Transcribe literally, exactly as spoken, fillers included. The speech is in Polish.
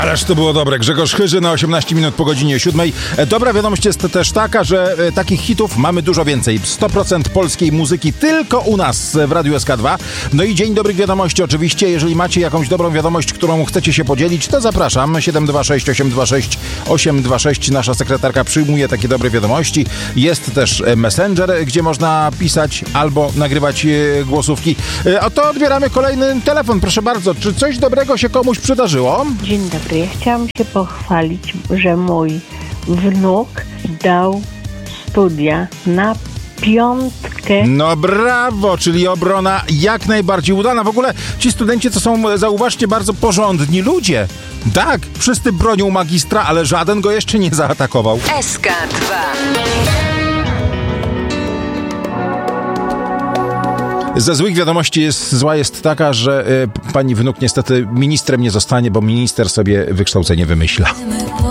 Ależ to było dobre. Grzegorz Chyży na osiemnaście minut po godzinie siódmej. Dobra wiadomość jest też taka, że takich hitów mamy dużo więcej. sto procent polskiej muzyki tylko u nas w Radiu S K dwa. No i dzień dobrych wiadomości oczywiście. Jeżeli macie jakąś dobrą wiadomość, którą chcecie się podzielić, to zapraszam. siedem dwa sześć osiem dwa sześć osiem dwa sześć. Nasza sekretarka przyjmuje takie dobre wiadomości. Jest też Messenger, gdzie można pisać albo nagrywać głosówki. A to odbieramy kolejny telefon. Proszę bardzo, czy coś dobrego się komuś przydarzyło? Dzień dobry. Ja chciałam się pochwalić, że mój wnuk dał studia na piątkę. No brawo, czyli obrona jak najbardziej udana. W ogóle ci studenci to są, zauważcie, bardzo porządni ludzie. Tak, wszyscy bronią magistra, ale żaden go jeszcze nie zaatakował. S K dwa. Ze złych wiadomości jest, zła jest taka, że y, pani wnuk niestety ministrem nie zostanie, bo minister sobie wykształcenie wymyśla.